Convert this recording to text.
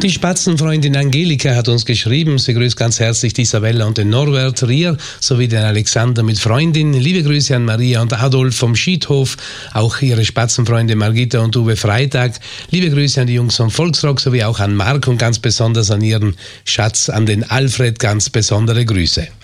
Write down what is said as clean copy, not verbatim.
Die Spatzenfreundin Angelika hat uns geschrieben, sie grüßt ganz herzlich die Isabella und den Norbert Rier sowie den Alexander mit Freundin. Liebe Grüße an Maria und Adolf vom Schiedhof, auch ihre Spatzenfreunde Margita und Uwe Freitag. Liebe Grüße an die Jungs vom Volksrock sowie auch an Marc und ganz besonders an ihren Schatz, an den Alfred, ganz besondere Grüße.